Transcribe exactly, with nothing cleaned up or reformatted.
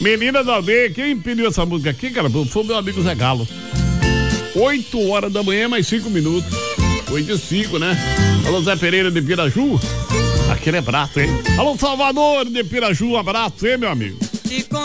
Menina da aldeia, quem pediu essa música aqui, cara? Foi o meu amigo Zé Galo. oito horas da manhã, mais cinco minutos. oito e cinco, né? Alô, Zé Pereira de Piraju. Aquele abraço, hein? Alô, Salvador de Piraju, um abraço, hein, meu amigo?